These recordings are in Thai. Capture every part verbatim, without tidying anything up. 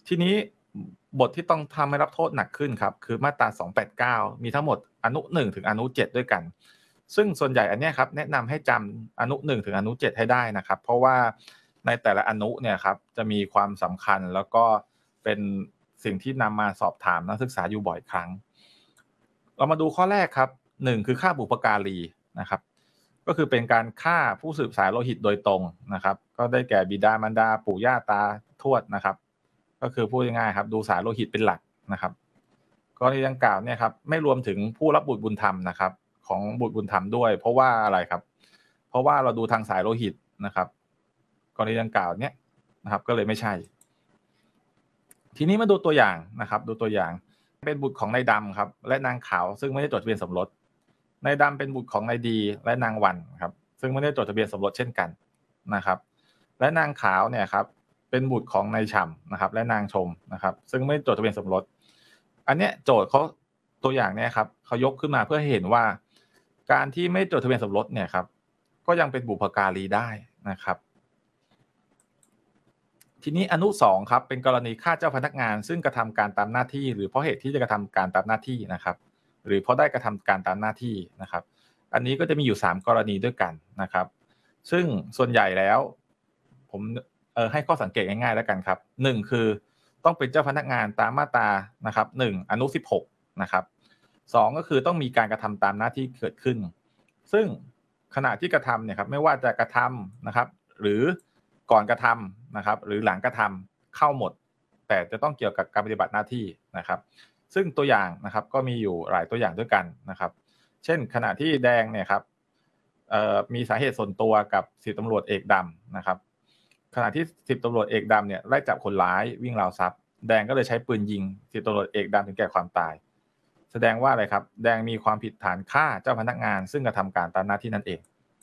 ทีนี้บทที่ต้องทำให้รับโทษหนักขึ้นครับคือมาตราสองแปดเก้ามีทั้งหมดอนุหนึ่งถึงอนุเจ็ดด้วยกันซึ่งส่วนใหญ่อันเนี้ยครับแนะนำให้จำอนุหนึ่งถึงอนุเจ็ดให้ได้นะครับเพราะว่าในแต่ละอนุเนี่ยครับจะมีความสำคัญแล้วก็เป็นสิ่งที่นำมาสอบถามนักศึกษาอยู่บ่อยครั้งเรามาดูข้อแรกครับหนึ่งคือฆ่าบุพการีนะครับก็คือเป็นการฆ่าผู้สืบสายโลหิตโดยตรงนะครับก็ได้แก่บิดามารดาปู่ย่าตาทวดนะครับก็คือพูดง่ายๆครับดูสายโลหิตเป็นหลักนะครับกรณีดังกล่าวเนี่ยครับไม่รวมถึงผู้รับบุตรบุญธรรมนะครับของบุตรบุญธรรมด้วยเพราะว่าอะไรครับเพราะว่าเราดูทางสายโลหิตนะครับกรณีดังกล่าวเนี่ยนะครับก็เลยไม่ใช่ทีนี้มาดูตัวอย่างนะครับดูตัวอย่างเป็นบุตรของนายดำครับและนางขาวซึ่งไม่ได้จดทะเบียนสมรสนายดำเป็นบุตรของนายดีและนางวันครับซึ่งไม่ได้จดทะเบียนสมรสเช่นกันนะครับและนางขาวเนี่ยครับเป็นบุตรของนายฉ่ำนะครับและนางชมนะครับซึ่งไม่ได้จดทะเบียนสมรสอันเนี้ยโจทย์เขาตัวอย่างเนี่ยครับเขายกขึ้นมาเพื่อให้เห็นว่าการที่ไม่จดทะเบียนสมรสเนี่ยครับก็ยังเป็นบุพการีได้นะครับทีนี้อนุสองครับเป็นกรณีฆ่าเจ้าพนักงานซึ่งกระทำการตามหน้าที่หรือเพราะเหตุที่จะกระทำการตามหน้าที่นะครับหรือเพราะได้กระทำการตามหน้าที่นะครับอันนี้ก็จะมีอยู่สามกรณีด้วยกันนะครับซึ่งส่วนใหญ่แล้วผมเอ่อให้ข้อสังเกตง่ายๆแล้วกันครับหนึ่งคือต้องเป็นเจ้าพนักงานตามมาตรานะครับหนึ่งอนุสิบหกนะครับสองก็คือต้องมีการกระทำตามหน้าที่เกิดขึ้นซึ่งขณะที่กระทำเนี่ยครับไม่ว่าจะกระทำนะครับหรือก่อนกระทำนะครับหรือหลังกระทำเข้าหมดแต่จะต้องเกี่ยวกับการปฏิบัติหน้าที่นะครับซึ่งตัวอย่างนะครับก็มีอยู่หลายตัวอย่างด้วยกันนะครับเช่นขณะที่แดงเนี่ยครับมีสาเหตุส่วนตัวกับสิบตำรวจเอกดำนะครับขณะที่สิบตำรวจเอกดำเนี่ยไล่จับคนร้ายวิ่งราวทรัพย์แดงก็เลยใช้ปืนยิงสิบตำรวจเอกดำถึงแก่ความตายแสดงว่าอะไรครับแดงมีความผิดฐานฆ่าเจ้าพนักงานซึ่งกระทำการตามหน้าที่นั่นเอง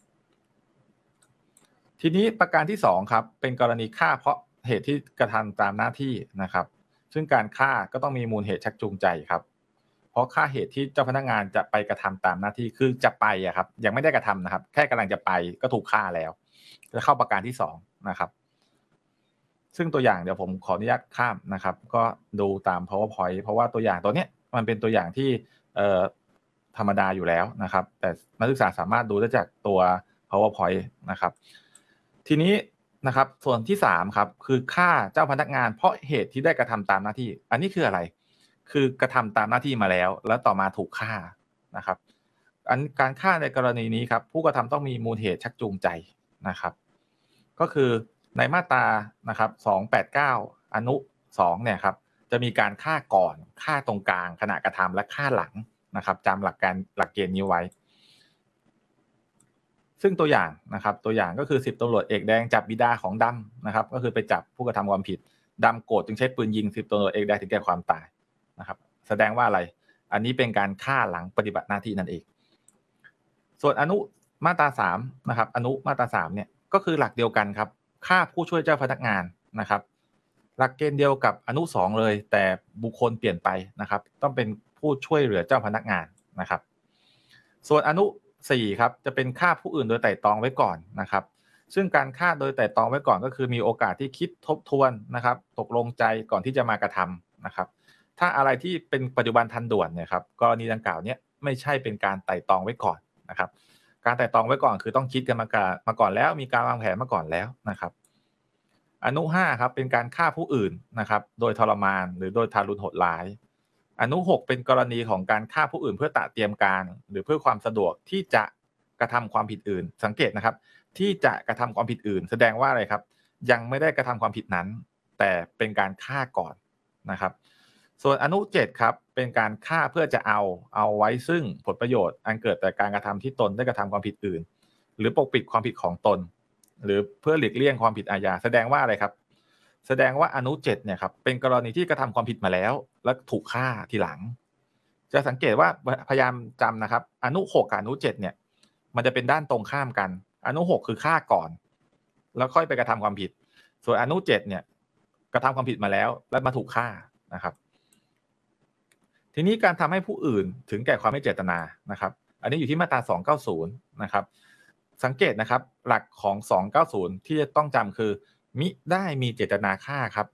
ทีนี้ประการที่สองครับเป็นกรณีฆ่าเพราะเหตุที่กระทำตามหน้าที่นะครับซึ่งการฆ่าก็ต้องมีมูลเหตุชักจูงใจครับเพราะฆ่าเหตุที่เจ้าพนักงานจะไปกระทำตามหน้าที่คือจะไปอะครับยังไม่ได้กระทำนะครับแค่กำลังจะไปก็ถูกฆ่าแล้วจะเข้าประการที่สองนะครับซึ่งตัวอย่างเดี๋ยวผมขออนุญาตข้ามนะครับก็ดูตาม powerpoint เพราะว่าตัวอย่างตัวเนี้ยมันเป็นตัวอย่างที่เอ่อธรรมดาอยู่แล้วนะครับแต่นักศึกษาสามารถดูได้จากตัว powerpoint นะครับทีนี้นะครับส่วนที่สามครับคือฆ่าเจ้าพนักงานเพราะเหตุที่ได้กระทำตามหน้าที่อันนี้คืออะไรคือกระทำตามหน้าที่มาแล้วแล้วต่อมาถูกฆ่านะครับอันการฆ่าในกรณีนี้ครับผู้กระทำต้องมีมูลเหตุชักจูงใจนะครับก็คือในมาตรานะครับสองแปดเก้าอนุสองเนี่ยครับจะมีการฆ่าก่อนฆ่าตรงกลางขณะกระทำและฆ่าหลังนะครับจำหลักการหลักเกณฑ์นี้ไว้ซึ่งตัวอย่างนะครับตัวอย่างก็คือสิบตำรวจเอกแดงจับบิดาของดำนะครับก็คือไปจับผู้กระทำความผิดดำโกรธจึงใช้ปืนยิงสิบตำรวจเอกแดงถึงแก่ความตายนะครับแสดงว่าอะไรอันนี้เป็นการฆ่าหลังปฏิบัติหน้าที่นั่นเองส่วนอนุมาตราสามนะครับอนุมาตราสามเนี่ยก็คือหลักเดียวกันครับฆ่าผู้ช่วยเจ้าพนักงานนะครับหลักเกณฑ์เดียวกับอนุสองเลยแต่บุคคลเปลี่ยนไปนะครับต้องเป็นผู้ช่วยเหลือเจ้าพนักงานนะครับส่วนอนุสี่ครับจะเป็นฆ่าผู้อื่นโดยไตร่ตรองไว้ก่อนนะครับซึ่งการฆ่าโดยไตร่ตรองไว้ก่อนก็คือมีโอกาสที่คิดทบทวนนะครับตกลงใจก่อนที่จะมากระทำนะครับถ้าอะไรที่เป็นปัจจุบันทันด่วนเนี่ยครับกรณีดังกล่าวนี้ไม่ใช่เป็นการไตร่ตรองไว้ก่อนนะครับการไตร่ตรองไว้ก่อนคือต้องคิดกันมามาก่อนแล้วมีการวางแผนมาก่อนแล้วนะครับอนุห้าครับเป็นการฆ่าผู้อื่นนะครับโดยทรมานหรือโดยทารุณโหดร้ายอนุหกเป็นกรณีของการฆ่าผู้อื่นเพื่อตระเตรียมการหรือเพื่อความสะดวกที่จะกระทำความผิดอื่นสังเกตนะครับที่จะกระทำความผิดอื่นแสดงว่าอะไรครับยังไม่ได้กระทำความผิดนั้นแต่เป็นการฆ่าก่อนนะครับส่วนอนุเจ็ดครับเป็นการฆ่าเพื่อจะเอาเอาไว้ซึ่งผลประโยชน์อันเกิดจากการกระทำที่ตนได้กระทำความผิดอื่นหรือปกปิดความผิดของตนหรือเพื่อหลีกเลี่ยงความผิดอาญาแสดงว่าอะไรครับแสดงว่าอนุเจ็ดเนี่ยครับเป็นกรณีที่กระทำความผิดมาแล้วและถูกฆ่าทีหลังจะสังเกตว่าพยายามจำนะครับอนุหกกับอนุเจ็ดเนี่ยมันจะเป็นด้านตรงข้ามกันอนุหกคือฆ่าก่อนแล้วค่อยไปกระทำความผิดส่วนอนุเจ็ดเนี่ยกระทำความผิดมาแล้วแล้วมาถูกฆ่านะครับทีนี้การทำให้ผู้อื่นถึงแก่ความไม่เจตนานะครับอันนี้อยู่ที่มาตราสองเก้าศูนย์นะครับสังเกตนะครับหลักของสองเก้าศูนย์ที่จะต้องจำคือมิได้มีเจตนาฆ่าครับ